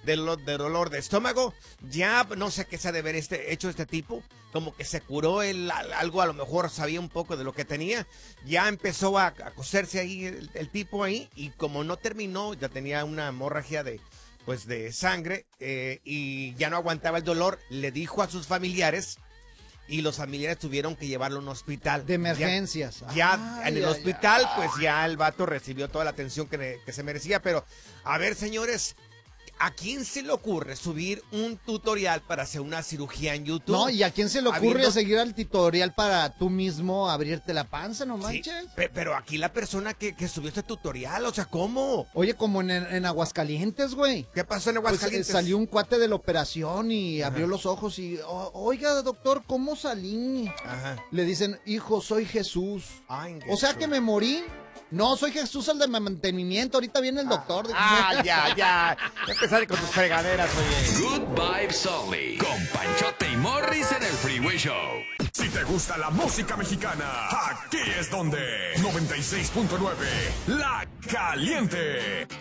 de dolor de estómago. Ya no sé qué se ha de haber hecho este tipo. Como que se curó algo, a lo mejor sabía un poco de lo que tenía. Ya empezó a coserse ahí el tipo ahí. Y como no terminó, ya tenía una hemorragia de sangre. Y ya no aguantaba el dolor. Le dijo a sus familiares. Y los familiares tuvieron que llevarlo a un hospital. De emergencias. Ya en el hospital, pues ya el vato recibió toda la atención que se merecía. Pero, a ver, señores, ¿a quién se le ocurre subir un tutorial para hacer una cirugía en YouTube? No, ¿y a quién se le ocurre seguir el tutorial para tú mismo abrirte la panza, no manches? Sí, pero aquí la persona que subió este tutorial, o sea, ¿cómo? Oye, como en Aguascalientes, güey. ¿Qué pasó en Aguascalientes? Pues, salió un cuate de la operación y abrió los ojos y, oiga, doctor, ¿cómo salí? Ajá. Le dicen, hijo, soy Jesús. Ay, o sea que me morí. No, soy Jesús, el de mantenimiento. Ahorita viene el doctor. Ya. Empezar con tus fregaderas, oye. Good Vibes Only. Con Panchote y Morris en el Freeway Show. Si te gusta la música mexicana, aquí es donde 96.9 La Caliente.